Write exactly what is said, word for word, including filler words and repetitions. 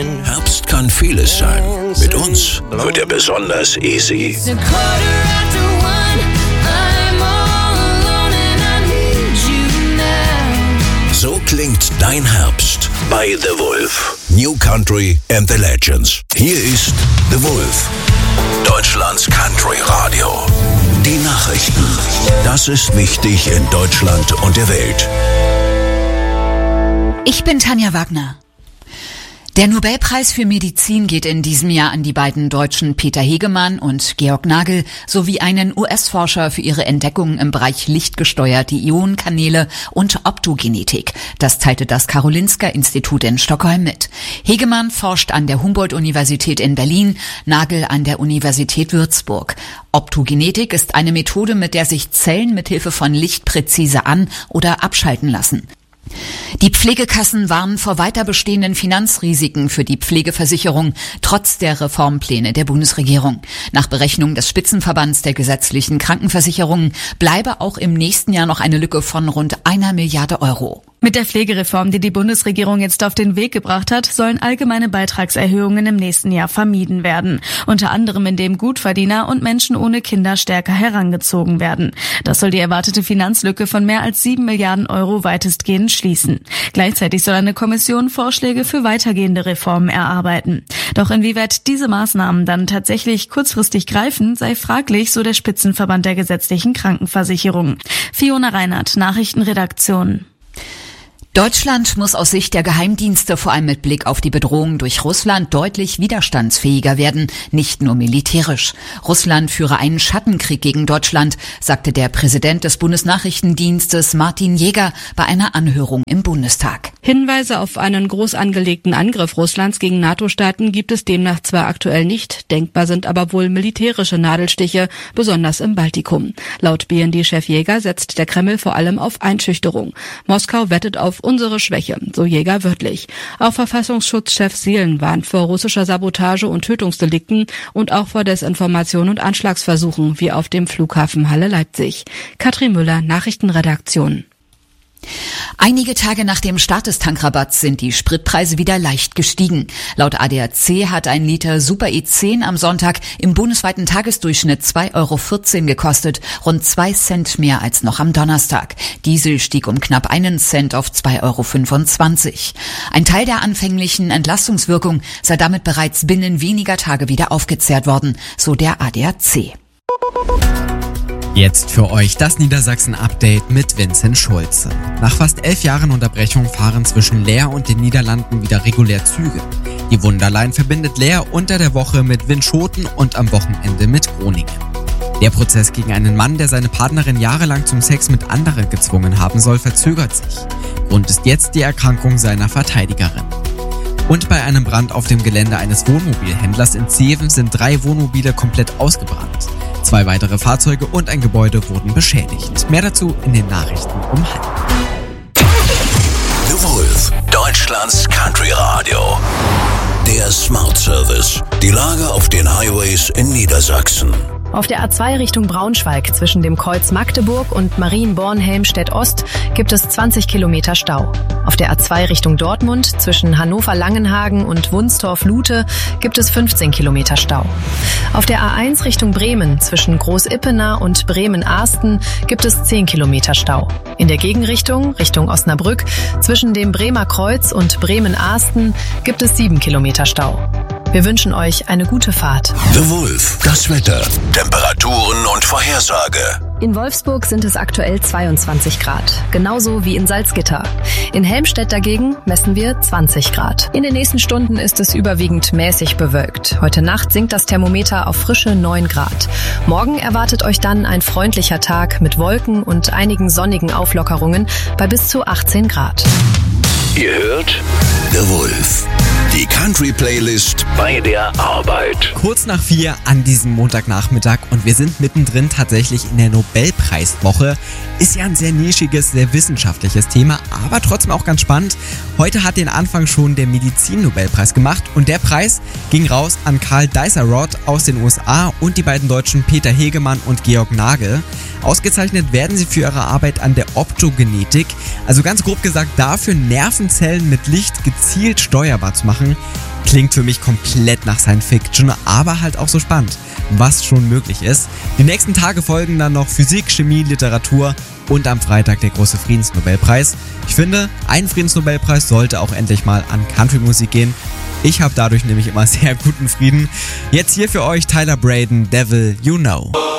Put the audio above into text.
Herbst kann vieles sein. Mit uns wird er besonders easy. So klingt dein Herbst bei The Wolf. New Country and the Legends. Hier ist The Wolf. Deutschlands Country Radio. Die Nachrichten. Das ist wichtig in Deutschland und der Welt. Ich bin Tanja Wagner. Der Nobelpreis für Medizin geht in diesem Jahr an die beiden Deutschen Peter Hegemann und Georg Nagel sowie einen U S-Forscher für ihre Entdeckungen im Bereich lichtgesteuerte Ionenkanäle und Optogenetik. Das teilte das Karolinska-Institut in Stockholm mit. Hegemann forscht an der Humboldt-Universität in Berlin, Nagel an der Universität Würzburg. Optogenetik ist eine Methode, mit der sich Zellen mithilfe von Licht präzise an- oder abschalten lassen. Die Pflegekassen warnen vor weiter bestehenden Finanzrisiken für die Pflegeversicherung, trotz der Reformpläne der Bundesregierung. Nach Berechnung des Spitzenverbands der gesetzlichen Krankenversicherungen bleibe auch im nächsten Jahr noch eine Lücke von rund einer Milliarde Euro. Mit der Pflegereform, die die Bundesregierung jetzt auf den Weg gebracht hat, sollen allgemeine Beitragserhöhungen im nächsten Jahr vermieden werden. Unter anderem, indem Gutverdiener und Menschen ohne Kinder stärker herangezogen werden. Das soll die erwartete Finanzlücke von mehr als sieben Milliarden Euro weitestgehend schließen. Gleichzeitig soll eine Kommission Vorschläge für weitergehende Reformen erarbeiten. Doch inwieweit diese Maßnahmen dann tatsächlich kurzfristig greifen, sei fraglich, so der Spitzenverband der gesetzlichen Krankenversicherung. Fiona Reinhardt, Nachrichtenredaktion. Deutschland muss aus Sicht der Geheimdienste vor allem mit Blick auf die Bedrohung durch Russland deutlich widerstandsfähiger werden, nicht nur militärisch. Russland führe einen Schattenkrieg gegen Deutschland, sagte der Präsident des Bundesnachrichtendienstes Martin Jäger bei einer Anhörung im Bundestag. Hinweise auf einen groß angelegten Angriff Russlands gegen NATO-Staaten gibt es demnach zwar aktuell nicht, denkbar sind aber wohl militärische Nadelstiche, besonders im Baltikum. Laut B N D-Chef Jäger setzt der Kreml vor allem auf Einschüchterung. Moskau wettet auf unsere Schwäche, so Jäger wörtlich. Auch Verfassungsschutzchef Seelen warnt vor russischer Sabotage und Tötungsdelikten und auch vor Desinformation und Anschlagsversuchen, wie auf dem Flughafen Halle-Leipzig. Katrin Müller, Nachrichtenredaktion. Einige Tage nach dem Start des Tankrabatts sind die Spritpreise wieder leicht gestiegen. Laut A D A C hat ein Liter Super E zehn am Sonntag im bundesweiten Tagesdurchschnitt zwei Euro vierzehn gekostet, rund zwei Cent mehr als noch am Donnerstag. Diesel stieg um knapp einen Cent auf zwei Euro fünfundzwanzig. Ein Teil der anfänglichen Entlastungswirkung sei damit bereits binnen weniger Tage wieder aufgezehrt worden, so der A D A C. Jetzt für euch das Niedersachsen-Update mit Vincent Schulze. Nach fast elf Jahren Unterbrechung fahren zwischen Leer und den Niederlanden wieder regulär Züge. Die Wunderline verbindet Leer unter der Woche mit Winschoten und am Wochenende mit Groningen. Der Prozess gegen einen Mann, der seine Partnerin jahrelang zum Sex mit anderen gezwungen haben soll, verzögert sich. Grund ist jetzt die Erkrankung seiner Verteidigerin. Und bei einem Brand auf dem Gelände eines Wohnmobilhändlers in Zeven sind drei Wohnmobile komplett ausgebrannt. Zwei weitere Fahrzeuge und ein Gebäude wurden beschädigt. Mehr dazu in den Nachrichten um halb. The Wolf, Deutschlands Country Radio. Der Smart Service. Die Lage auf den Highways in Niedersachsen. Auf der A zwei Richtung Braunschweig zwischen dem Kreuz Magdeburg und Marienborn-Helmstedt-Ost gibt es zwanzig Kilometer Stau. Auf der A zwei Richtung Dortmund zwischen Hannover-Langenhagen und Wunstorf-Lute gibt es fünfzehn Kilometer Stau. Auf der A eins Richtung Bremen zwischen Groß-Ippener und Bremen-Ahsten gibt es zehn Kilometer Stau. In der Gegenrichtung, Richtung Osnabrück, zwischen dem Bremer Kreuz und Bremen-Ahsten gibt es sieben Kilometer Stau. Wir wünschen euch eine gute Fahrt. The Wolf, das Wetter, Temperaturen und Vorhersage. In Wolfsburg sind es aktuell zweiundzwanzig Grad, genauso wie in Salzgitter. In Helmstedt dagegen messen wir zwanzig Grad. In den nächsten Stunden ist es überwiegend mäßig bewölkt. Heute Nacht sinkt das Thermometer auf frische neun Grad. Morgen erwartet euch dann ein freundlicher Tag mit Wolken und einigen sonnigen Auflockerungen bei bis zu achtzehn Grad. Ihr hört The Wolf. Die Country-Playlist bei der Arbeit. Kurz nach vier an diesem Montagnachmittag und wir sind mittendrin tatsächlich in der Nobelpreiswoche. Ist ja ein sehr nischiges, sehr wissenschaftliches Thema, aber trotzdem auch ganz spannend. Heute hat den Anfang schon der Medizin-Nobelpreis gemacht und der Preis ging raus an Karl Dysarod aus den U S A und die beiden Deutschen Peter Hegemann und Georg Nagel. Ausgezeichnet werden sie für ihre Arbeit an der Optogenetik, also ganz grob gesagt dafür, Nervenzellen mit Licht gezielt steuerbar zu machen. klingt für mich komplett nach Science Fiction, aber halt auch so spannend, was schon möglich ist. Die nächsten Tage folgen dann noch Physik, Chemie, Literatur und am Freitag der große Friedensnobelpreis. Ich finde, ein Friedensnobelpreis sollte auch endlich mal an Country-Musik gehen. Ich habe dadurch nämlich immer sehr guten Frieden. Jetzt hier für euch Tyler Braden, Devil You Know.